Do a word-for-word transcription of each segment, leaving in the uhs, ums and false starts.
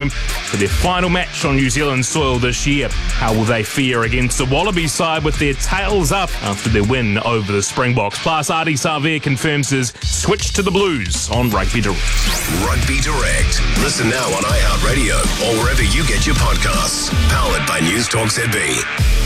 home for their final match on New Zealand soil this year. How will they fare against the Wallaby side with their tails up after their win over the Springboks? Plus, Ardie Savea confirms his switch to the Blues on Rugby Direct. Rugby Direct. Listen now on iHeartRadio or wherever you get your podcasts. Powered by News Talk Z B.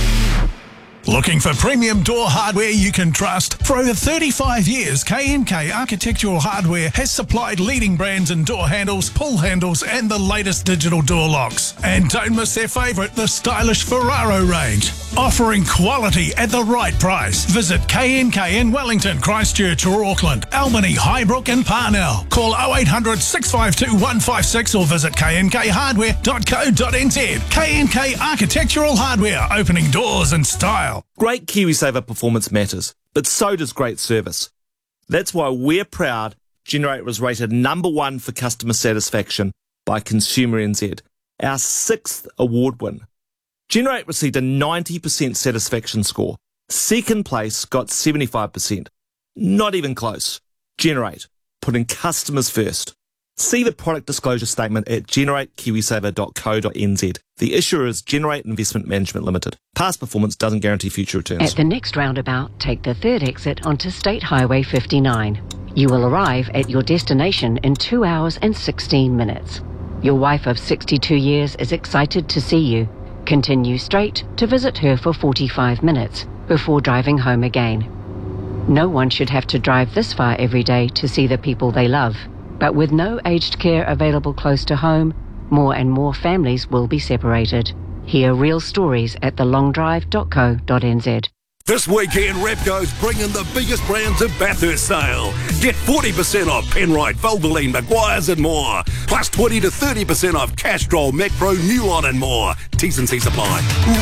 Looking for premium door hardware you can trust? For over thirty-five years, K and K Architectural Hardware has supplied leading brands in door handles, pull handles and the latest digital door locks. And don't miss their favourite, the stylish Ferraro range. Offering quality at the right price. Visit K and K in Wellington, Christchurch or Auckland, Albany, Highbrook and Parnell. Call oh eight hundred, six five two, one five six or visit k n k hardware dot co dot n z. K and K Architectural Hardware, opening doors in style. Great KiwiSaver performance matters, but so does great service. That's why we're proud Generator was rated number one for customer satisfaction by Consumer N Z, our sixth award win. Generate received a ninety percent satisfaction score. Second place got seventy-five percent. Not even close. Generate, putting customers first. See the product disclosure statement at generate kiwisaver dot co dot n z. The issuer is Generate Investment Management Limited. Past performance doesn't guarantee future returns. At the next roundabout, take the third exit onto State Highway fifty-nine. You will arrive at your destination in two hours and sixteen minutes. Your wife of sixty-two years is excited to see you. Continue straight to visit her for forty-five minutes before driving home again. No one should have to drive this far every day to see the people they love. But with no aged care available close to home, more and more families will be separated. Hear real stories at the long drive dot co dot n z. This weekend, Repco's bringing the biggest brands of Bathurst sale. Get forty percent off Penrite, Valvoline, Maguire's and more. Plus twenty to thirty percent off Castrol, Macpro, Newon and more. T's and C's apply.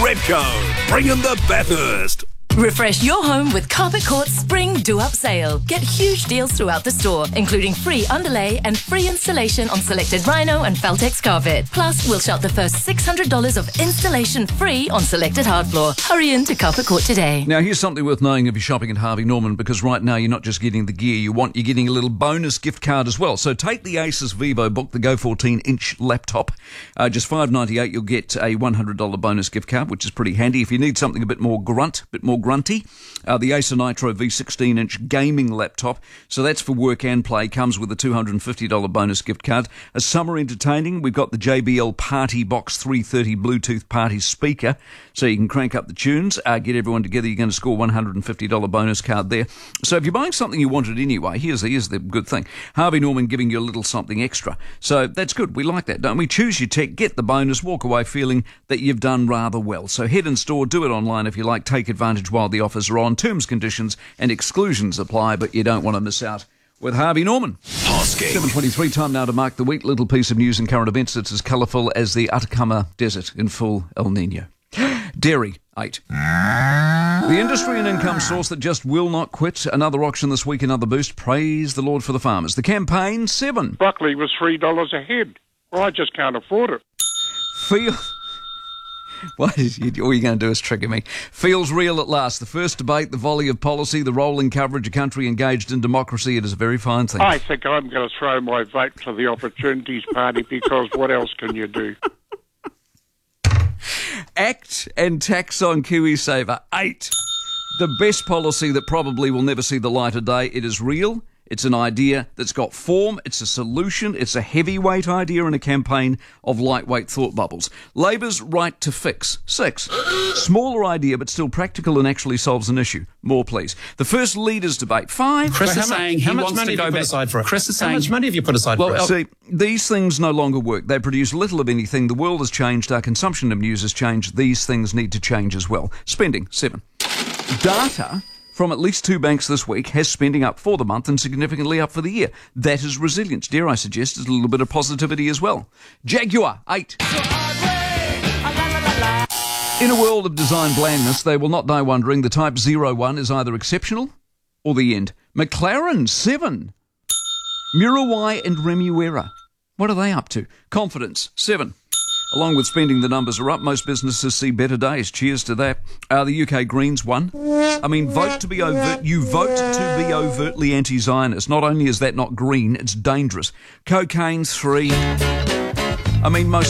Repco, bringing the Bathurst. Refresh your home with Carpet Court's Spring Do-Up Sale. Get huge deals throughout the store, including free underlay and free installation on selected Rhino and Feltex carpet. Plus, we'll shop the first six hundred dollars of installation free on selected hard floor. Hurry in to Carpet Court today. Now, here's something worth knowing if you're shopping at Harvey Norman, because right now you're not just getting the gear you want, you're getting a little bonus gift card as well. So take the Asus VivoBook, the Go fourteen inch laptop. Uh, just five dollars ninety-eight, you'll get a one hundred dollars bonus gift card, which is pretty handy. If you need something a bit more grunt, a bit more grunty, uh, the Acer Nitro V sixteen inch gaming laptop, so that's for work and play, comes with a two hundred fifty dollars bonus gift card. A summer entertaining, we've got the J B L Party Box three thirty Bluetooth party speaker, so you can crank up the tunes, uh, get everyone together. You're going to score one hundred fifty dollars bonus card there. So if you're buying something you wanted anyway, here's the, here's the good thing. Harvey Norman giving you a little something extra. So that's good. We like that, don't we? Choose your tech, get the bonus, walk away feeling that you've done rather well. So head in store, do it online if you like. Take advantage while the offers are on. Terms, conditions and exclusions apply, but you don't want to miss out with Harvey Norman. seven twenty-three, time now to mark the week. Little piece of news and current events that's as colourful as the Atacama Desert in full El Nino. Dairy, eight. The industry and income source that just will not quit. Another auction this week, another boost. Praise the Lord for the farmers. The campaign, seven. Broccoli was three dollars a head. Well, I just can't afford it. Feel... What is you, all you're going to do is trigger me. Feels real at last. The first debate, the volley of policy, the rolling coverage, a country engaged in democracy. It is a very fine thing. I think I'm going to throw my vote to the Opportunities Party, because what else can you do? Act and tax on KiwiSaver, eight. The best policy that probably will never see the light of day. It is real. It's an idea that's got form, it's a solution, it's a heavyweight idea in a campaign of lightweight thought bubbles. Labor's right to fix, six. Smaller idea but still practical and actually solves an issue. More, please. The first leaders debate, five. Chris is saying he wants to go back. Aside for it? Chris is saying, how much money have you put aside for it? See, these things no longer work. They produce little of anything. The world has changed. Our consumption of news has changed. These things need to change as well. Spending, seven. Data from at least two banks this week has spending up for the month and significantly up for the year. That is resilience. Dare I suggest it's a little bit of positivity as well. Jaguar, eight. In a world of design blandness, they will not die wondering the Type zero one is either exceptional or the end. McLaren, seven. Muriwai and Remuera, what are they up to? Confidence, seven. Along with spending, the numbers are up. Most businesses see better days. Cheers to that. Uh, the U K Greens, one. I mean, vote to be overt. You vote to be overtly anti-Zionist. Not only is that not green, it's dangerous. Cocaine, three. I mean, most